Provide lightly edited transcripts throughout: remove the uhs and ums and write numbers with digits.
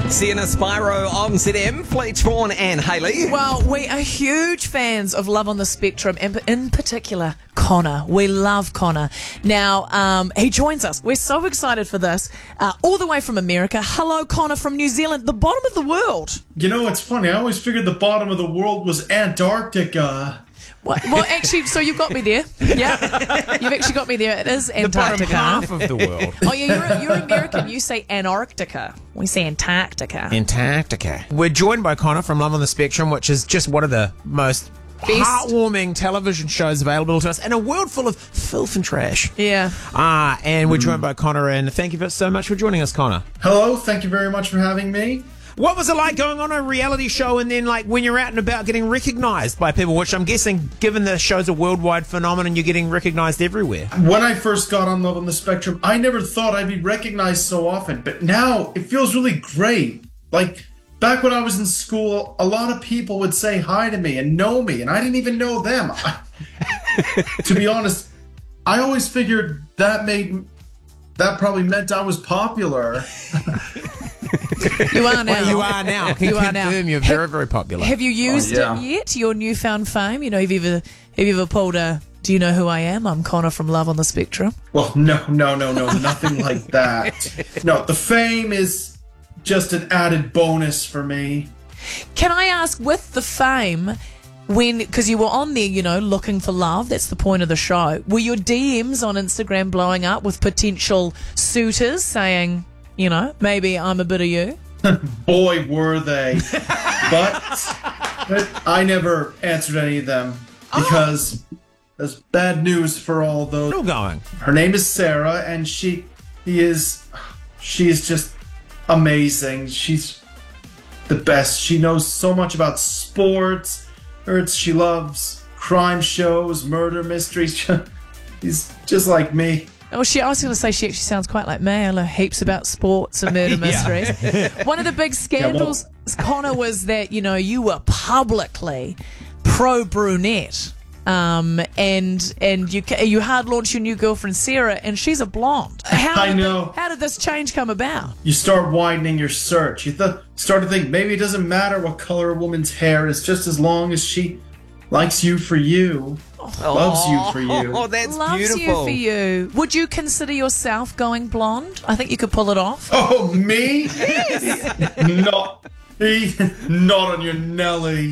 Sienna Spyro on ZM, Fleet, Vaughan and Hayley. Well, we are huge fans of Love on the Spectrum, and in particular, Connor. We love Connor. Now, he joins us. We're so excited for this. All the way from America. Hello, Connor from New Zealand, the bottom of the world. You know, it's funny. I always figured the bottom of the world was Antarctica. Well, actually, so you've got me there. Yeah, you've actually got me there. It is Antarctica. The bottom half of the world. Oh, yeah, you're American. You say Antarctica. We say Antarctica. Antarctica. We're joined by Connor from Love on the Spectrum, which is just one of the most heartwarming television shows available to us in a world full of filth and trash. Yeah. And we're joined by Connor, and thank you so much for joining us, Connor. Hello, thank you very much for having me. What was it like going on a reality show and then, like, when you're out and about getting recognised by people, which I'm guessing, given the show's a worldwide phenomenon, you're getting recognised everywhere? When I first got on Love on the Spectrum, I never thought I'd be recognized so often, but now it feels really great. Like, back when I was in school, a lot of people would say hi to me and know me, and I didn't even know them. To be honest, I always figured that probably meant I was popular. You are now. Well, you are now. Can You are now. confirm you're very, very popular. Have you used it yet? Your newfound fame? You know, have you ever pulled a? Do you know who I am? I'm Connor from Love on the Spectrum. Well, no, nothing like that. No, the fame is just an added bonus for me. Can I ask, with the fame, because you were on there, you know, looking for love, that's the point of the show, were your DMs on Instagram blowing up with potential suitors saying, you know, maybe I'm a bit of you? Boy, were they. But I never answered any of them because there's bad news for all those. Still going. Her name is Sarah, and she is just amazing. She's the best. She knows so much about sports. She loves crime shows, murder mysteries. She's just like me. Oh, I was going to say she actually sounds quite like me. I know heaps about sports and murder mysteries. One of the big scandals, Connor, was that, you know, you were publicly pro-brunette. And you hard launched your new girlfriend, Sarah, and she's a blonde. I know. How did this change come about? You start widening your search. You start to think maybe it doesn't matter what color a woman's hair is, just as long as she likes you for you. Loves you for you. Oh, that's Loves beautiful. you for you. Would you consider yourself going blonde? I think you could pull it off. Oh, me? Not on your Nellies.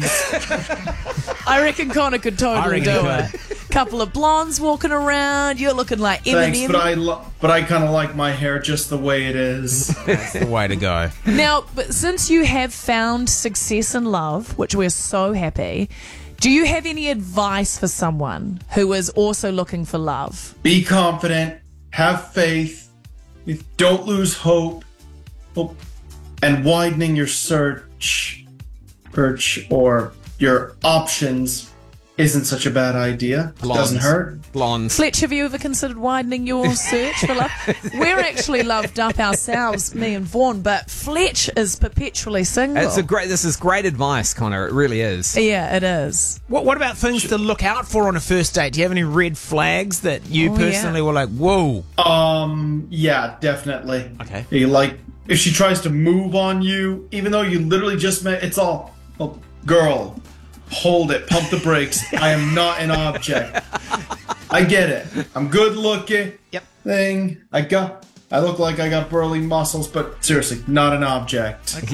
I reckon Connor could totally do it. Couple of blondes walking around. You're looking like Eminem. Thanks, but I kind of like my hair just the way it is. That's the way to go. Now, but since you have found success in love, which we're so happy, do you have any advice for someone who is also looking for love? Be confident. Have faith. Don't lose hope. And widening your search or your options isn't such a bad idea. Doesn't hurt. Blondes. Fletch, have you ever considered widening your search for love? We're actually loved up ourselves, me and Vaughan, but Fletch is perpetually single. This is great advice, Connor. It really is. Yeah, it is. What about things to look out for on a first date? Do you have any red flags that you personally were like, whoa? Yeah, definitely. Okay. If she tries to move on you, even though you literally just met, it's all, girl, hold it, pump the brakes. I am not an object. I get it. I'm good looking. Yep. I look like I got burly muscles, but seriously, not an object. Okay.